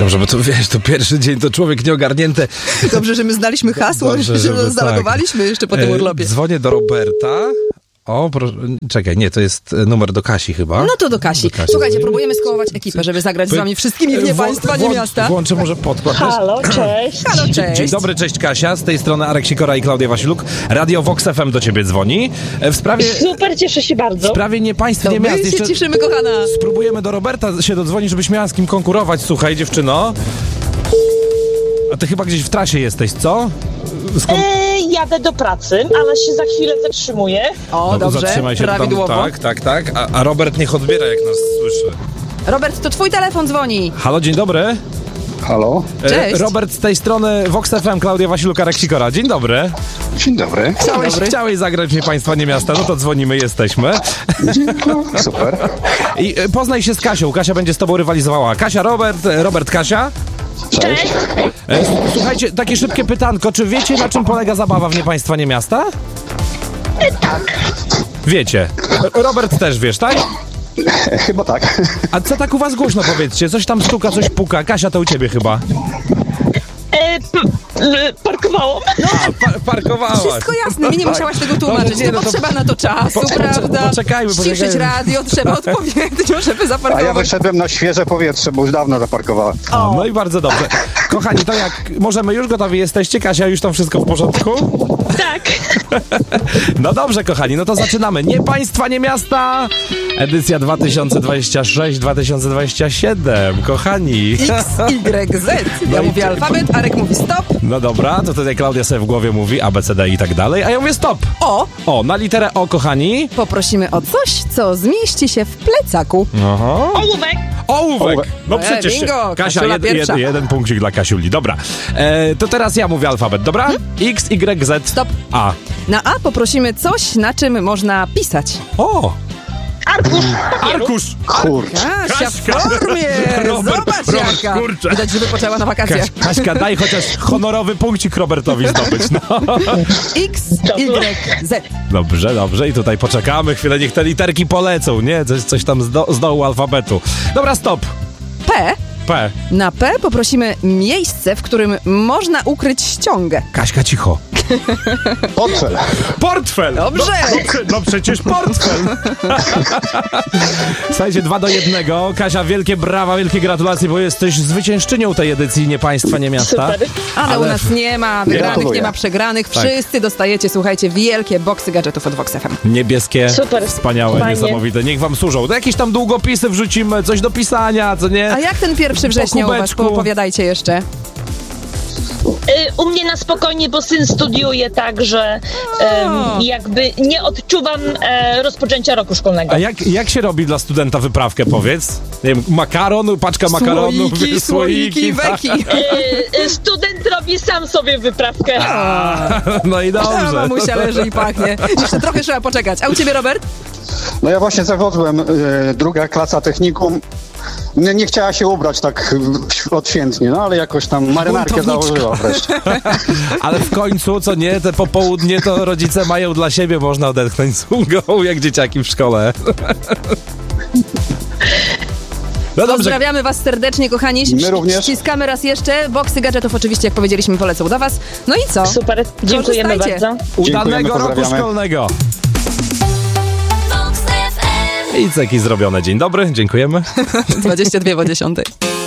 Dobrze, bo to wiesz, to pierwszy dzień, to człowiek nieogarnięty. Dobrze, że my znaliśmy hasło, Dobrze, że zalogowaliśmy jeszcze po tym urlopie. Dzwonię do Roberta. O, czekaj, nie, to jest numer do Kasi chyba. No to do Kasi. Słuchajcie, próbujemy skołować ekipę, żeby zagrać z wami wszystkimi w nie państwa, nie miasta. Włączę może podkład. Halo, cześć. Halo, cześć. Dzień dobry, cześć Kasia, z tej strony Arek Sikora i Klaudia Wasiluk. Radio Vox FM do ciebie dzwoni. W sprawie... Super, cieszę się bardzo. W sprawie nie państw, nie miast. My się cieszymy, kochana. Spróbujemy do Roberta się dodzwonić, żebyś miała z kim konkurować. Słuchaj, dziewczyno. A ty chyba gdzieś w trasie jesteś, co? Jadę do pracy, ale się za chwilę zatrzymuję. O, No, dobrze, zatrzymaj się prawidłowo. tam, tak. A Robert niech odbiera, jak nas słyszy. Robert, to twój telefon dzwoni. Halo, dzień dobry. Halo? Cześć. Robert z tej strony Vox FM, Klaudia Wasiluk, Arek Sikora. Dzień dobry. Dzień dobry. Chciałeś zagrać mnie państwa, nie miasta, no to dzwonimy, jesteśmy. Super. I poznaj się z Kasią. Kasia będzie z tobą rywalizowała. Kasia, Robert, Kasia. Cześć. Słuchajcie, takie szybkie pytanko. Czy wiecie, na czym polega zabawa w nie państwa, nie miasta? Tak. Wiecie. Robert też wiesz, tak? Chyba tak. A co tak u was głośno, powiedzcie? Coś tam stuka, coś puka. Kasia, to u ciebie chyba. Parkowałam. Parkowałaś. Wszystko jasne, mi nie musiałaś tego tłumaczyć. nie, To no to- potrzeba na to czasu, prawda? Poczekajmy. Ściszyć radio, trzeba odpowiednio, żeby A ja zaparkować. wyszedłem na świeże powietrze, bo już dawno zaparkowałem. No i bardzo dobrze. Kochani, to jak możemy już gotowi jesteście? Kasia, już tam wszystko w porządku? Tak. No dobrze, kochani, no to zaczynamy. Nie państwa, nie miasta. Edycja 2026-2027. Kochani. X, Y, Z. Ja mówię alfabet, Arek mówi stop. No dobra, to tutaj Klaudia sobie w głowie mówi A, B, C, D i tak dalej, a ja mówię stop. O, O, na literę O, kochani. poprosimy o coś, co zmieści się w plecaku. Aha. Ołówek. Ołówek. No przecież się. bingo, Kasia, Kasiula pierwsza. jeden punkcik dla Kasiuli. Dobra. To teraz ja mówię alfabet, dobra? X, Y, Z. Stop. A. Na A poprosimy coś, na czym można pisać. O! Arkusz. Arkusz! Kurczę. Kasia w Kaśka. formie! Robert, Zobacz jaka! kurczę. Widać, że wypoczęła na wakacjach. Kaśka, daj chociaż honorowy punkcik Robertowi zdobyć. No. X, Y, Z. Dobrze. I tutaj poczekamy chwilę, niech te literki polecą, nie? Coś tam z dołu alfabetu. Dobra, stop. P. P. Na P poprosimy miejsce, w którym można ukryć ściągę. Kaśka, cicho. Portfel. Portfel! Dobrze. No przecież portfel! Słuchajcie, 2-1. Kasia, wielkie brawa, wielkie gratulacje, bo jesteś zwyciężczynią tej edycji Nie Państwa, Nie Miasta. Super. Ale u nas nie ma wygranych, Gratuluję. nie ma przegranych. Tak. Wszyscy dostajecie, słuchajcie, wielkie boksy gadżetów od Vox FM. Niebieskie, Super. wspaniałe, Fajnie. niesamowite. Niech wam służą. To jakieś tam długopisy wrzucimy, coś do pisania, co nie? A jak ten 1 września u was? kubeczku. Poopowiadajcie jeszcze. U mnie na spokojnie, bo syn studiuje, także jakby nie odczuwam rozpoczęcia roku szkolnego. A jak się robi dla studenta wyprawkę, powiedz? Nie wiem, makaron, paczka makaronu, Słoiki, tak. weki. Student robi sam sobie wyprawkę. No i A dobrze. mamusia leży i pachnie. Jeszcze trochę trzeba poczekać. A u ciebie, Robert? No ja właśnie zawiodłem, druga klasa technikum. Nie chciała się ubrać tak odświętnie, no ale jakoś tam marynarkę założyła wreszcie. Ale w końcu, co nie, te popołudnie to rodzice mają dla siebie, można odetchnąć z ulgą, jak dzieciaki w szkole. No dobrze. Pozdrawiamy was serdecznie, kochani. My również. Ściskamy raz jeszcze. Boksy gadżetów oczywiście, jak powiedzieliśmy, polecą do was. No i co? Super, dziękujemy Korzystajcie. bardzo. Udanego roku pozdrawiamy. szkolnego. I ceki zrobione. Dzień dobry, dziękujemy. 22 po 10.